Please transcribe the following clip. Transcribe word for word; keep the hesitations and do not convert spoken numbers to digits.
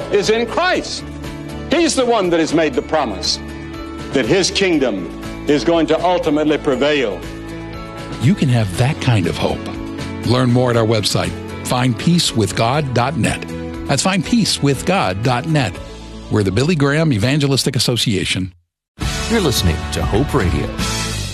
is in Christ. He's the one that has made the promise that his kingdom is going to ultimately prevail. You can have that kind of hope. Learn more at our website, find peace with god dot net. That's find peace with god dot net. We're the Billy Graham Evangelistic Association. You're listening to Hope Radio.